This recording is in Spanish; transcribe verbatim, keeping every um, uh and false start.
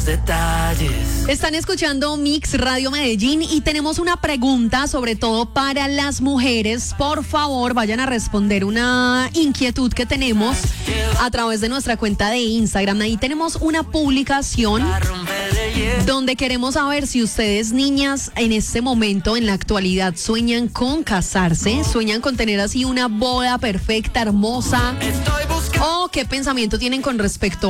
los detalles. Están escuchando Mix Radio Medellín y tenemos una pregunta, sobre todo para las mujeres. Por favor, vayan a responder una inquietud que tenemos a través de nuestra cuenta de Instagram. Ahí tenemos una publicación donde queremos saber si ustedes, niñas, en este momento, en la actualidad, sueñan con casarse, sueñan con tener así una boda perfecta, hermosa, o qué pensamiento tienen con respecto